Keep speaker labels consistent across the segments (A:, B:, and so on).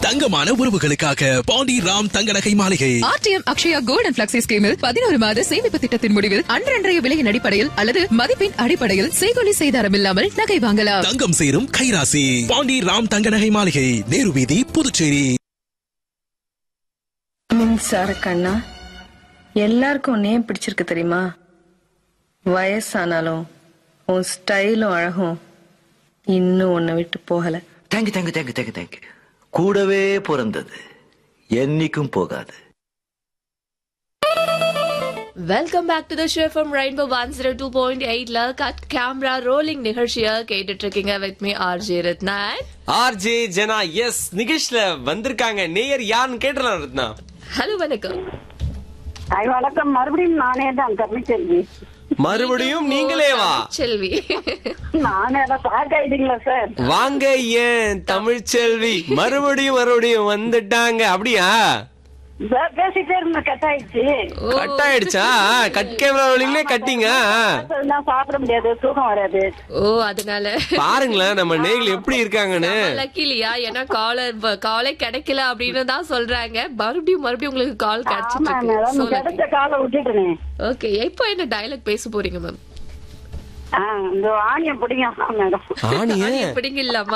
A: தங்கமான உறவுகளுக்காக பாண்டி ராம் தங்க நகை மாளிகை.
B: RTM Akshaya gold and flexi ஸ்கீமில் 11 மாத சேமிப்பு திட்டத்தின் முடிவில் அன்றைய விலையின் அடிப்படையில் அல்லது மதிப்பின் அடிப்படையில் செய்கூலி செய்தாரம் இல்லாமல் நகை வாங்கலாம்.
A: தங்கம் சேரும் கைராசி. பாண்டி ராம் தங்க நகை மாளிகை, நேரு வீதி, புதுச்சேரி.
C: மின்சார கண்ணா, எல்லாருக்கும் நேம் பிடிச்சிருக்கு தெரியுமா? வயசானாலும் உன் ஸ்டைலும் அழகும் இன்னும் உன்னை விட்டு போகல.
D: தேங்க்யூ. கூடவே பிறந்தது என்னைக்கும் போகாது.
E: Welcome back to the show from rainbow 102.8 ல கட் கேமரா ரோலிங் நிகழ்ச்சியை கேட்டுட்டு இருக்கீங்க. With me RJ Ratna,
F: RJ Jana. S, நிகழ்ச்சியில வந்திருக்காங்க நேயர் யாருன்னு கேட்டலாம் ரத்னா.
E: ஹலோ, வணக்கம்.
G: வணக்கம். மறுபடியும் நானே தான் தமிழ்ச்செல்வி.
F: மறுபடியும் நீங்களேவா?
E: செல்வி,
G: நானே தான் பாக்காயிட்டீங்களா சார்?
F: வாங்க, ஏன் தமிழ்ச்செல்வி மறுபடியும் வந்துட்டாங்க. அப்படியா?
G: பேசிட்டே இருந்த கட் ஆயிடுச்சு.
F: கட் ஆயிடுச்சா? கட் கேமரா ரோலிங்லயே கட்டிங்க.
G: சாப்பிட முடியாது, தூக்கம் வராது.
E: ஓ, அதனால
F: பாருங்களேன் நம்ம நேயர்கள் எப்படி இருக்காங்கன்னு.
E: லக்கிலியா, ஏன்னா காலே கிடைக்கல அப்படின்னு தான் சொல்றாங்க. மறுபடியும் உங்களுக்கு கால் கிடைச்சிட்டு.
G: கிடைச்ச காலை விட்டுட்டேன்.
E: ஓகே, இப்போ என்ன டயலாக் பேச போறீங்க மேம்?
G: இந்த ஆணியம் பிடிங்க மேடம்.
F: ஆணியே
E: பிடிங்க இல்லாமா?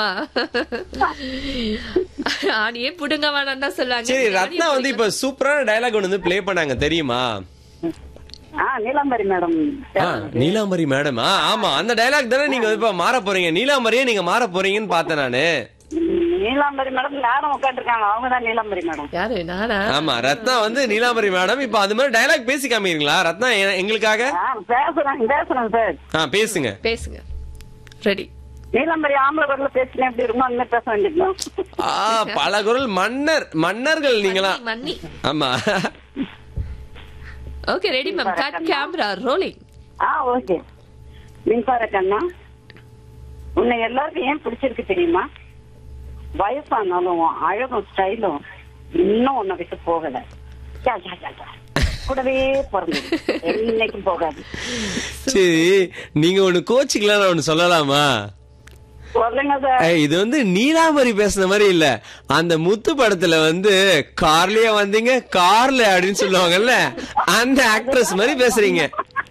E: ஆணியே புடுங்க வேணாம் தான் சொல்லுவாங்க.
F: சரி, ரத்னா வந்து இப்ப சூப்பரான டயலாக் ஒன்று பிளே பண்ணாங்க தெரியுமா?
G: நீலாம்பரி மேடம்.
F: நீலாம்பரி மேடம். ஆமா, அந்த டயலாக் தானே நீங்க இப்ப மாற போறீங்க. நீலாம்பரியே நீங்க மாற போறீங்கன்னு பார்த்தேன் நானு.
G: நீலாம்பரி மேடம் நேரம் உட்காந்துருக்காங்க, அவங்கதான் நீலாம்பரி மேடம்.
E: யாரு? நானா?
F: ஆமா, ரத்னா வந்து நீலாம்பரி மேடம். இப்ப அது மாதிரி டயலாக் பேசி காமிக்கிறீங்களா ரத்னா எங்களுக்காக?
G: பேசுறேன் சார்.
F: பேசுங்க.
E: ரெடி.
G: நீலாம்பரி ஆம்பளை குரல்ல பேசினா எப்படி இருக்கும், அந்த மாதிரி பேச வேண்டியது.
F: பல குரல் மன்னர்கள் நீங்களா?
E: மன்னி.
F: ஆமா.
E: Okay, ready ma'am. Cut camera rolling.
G: Okay. மின்சார கண்ணா, உன்னை எல்லாருக்கும் ஏன் பிடிச்சிருக்கு தெரியுமா? வயசானாலும் அழகும் ஸ்டைலும் இன்னும் உன்னை விட்டு போகல. கூடவே பிறந்தது என்னைக்கும் போகாது.
F: சரி, நீங்க ஒண்ணு கோச்சிக்கலாம், ஒண்ணு சொல்லலாமா? இது வந்து நீலாம்பரி பேசுன மாதிரி இல்ல. அந்த முத்து படத்துல வந்து கார்லயே வந்தீங்க கார்ல அப்படின்னு சொல்லுவாங்கல்ல, அந்த ஆக்ட்ரஸ் மாதிரி பேசுறீங்க.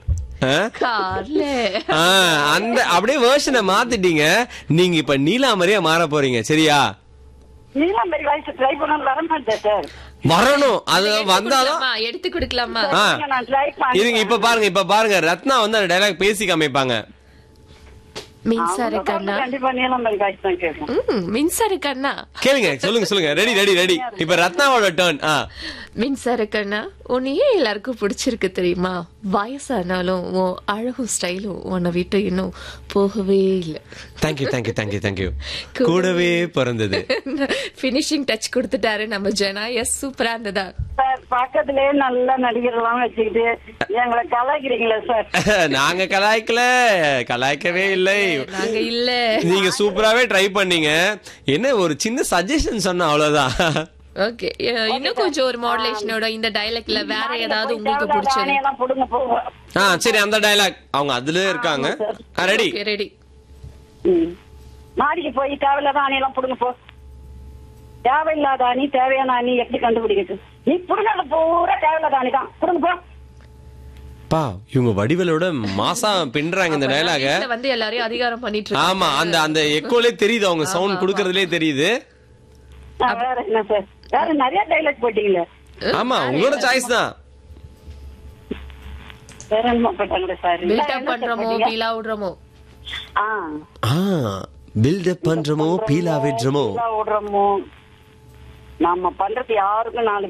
F: அந்த அப்படியே வேர்ஷனை மாத்திட்டீங்க. நீங்க இப்ப நீலாம்பரியா மாற போறீங்க, சரியா?
G: நீலாம்பரி வாய்ஸ் ட்ரை பண்ண வர மாட்டேன் சார்.
F: வரணும், அது வந்தாலும்
E: எடுத்து கொடுக்கலாமா?
F: இதுங்க இப்ப பாருங்க ரத்னா வந்து அந்த டயலாக் பேசி காமிப்பாங்க.
E: மின்சார கண்ணா,
G: கண்டிப்பா நீலாம்பரி வாய்ஸ் தான் கேட்கும்.
E: மின்சார கண்ணா
F: கேளுங்க, சொல்லுங்க. ரெடி. இப்ப ரத்னாவோட டர்ன்.
E: மின்சார கண்ணா, உன்னையே எல்லாருக்கும் பிடிச்சிருக்கு தெரியுமா? வயசானாலும் உன் அழகும் ஸ்டைலும் உன்னை விட்டு இன்னும் போகவே இல்லை.
F: தேங்க்யூ. கூடவே பிறந்தது.
E: பினிஷிங் டச் கொடுத்துட்டாரு நம்ம ஜனா. எஸ், சூப்பரா இருந்ததா
G: சார்? பக்கத்திலேயே நல்ல நடிகர்லாம் வச்சுக்கிட்டு எங்களை கலாய்க்கிறீங்களா சார்?
F: நாங்க கலாய்க்கவே இல்லை.
E: நாங்க இல்ல,
F: நீங்க சூப்பராவே ட்ரை பண்ணீங்க. என்ன ஒரு சின்ன சஜஷன் சொன்ன, அவ்வளவுதான்.
E: ஓகே, இன்னும் கொஞ்சம் ஒரு மாடுலேஷனோட இந்த டயலாக்ல வேற ஏதாவது உங்களுக்கு பிடிச்சது?
F: சரி, அந்த டயலாக் அவங்க அதுல இருக்காங்க. ரெடி.
G: மாடிக்கு போய் தேவையில்லாத ஆணையெல்லாம் புடுங்க போ. தேவையில்லாத அணி தேவையான அணி எப்படி கண்டுபிடிக்கிறது? நீ புடுங்க பூரா தேவையில்லாத அணி தான், புடுங்க போ.
F: பா, இவங்க வடிவேலோட மாசா பின்றாங்க இந்த டயலாக.
E: வந்து எல்லாரையும் அதிகாரம் பண்ணிட்டு இருக்காங்க.
F: ஆமா, அந்த எக்கோலே தெரியுது, அவங்க சவுண்ட் குடுக்கறதுலே தெரியுது.
G: வேற என்ன சார்? வேற நிறைய டயலாக் போட்டீங்களே.
F: ஆமா, உங்களோட சாய்ஸ் தான்.
G: வேற என்ன போட்டாங்க சார்?
E: பில்டப் பண்றோமோ பீலா விடுறோமோ?
F: பில்டப் பண்றோமோ பீலா விடுறோமோ?
G: நாம பண்றது யாருக்கும் 4